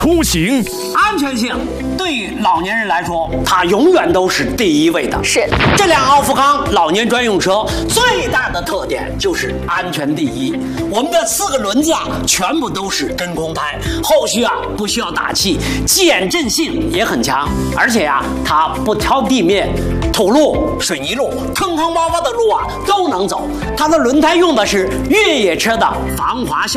出行安全性对于老年人来说，它永远都是第一位的。 是这辆奥富康老年专用车最大的特点就是安全第一。我们的4个轮架全部都是真空胎，后续不需要打气，减震性也很强，而且它不挑地面。土路、水泥路、坑坑洼洼的路都能走。它的轮胎用的是越野车的防滑橡。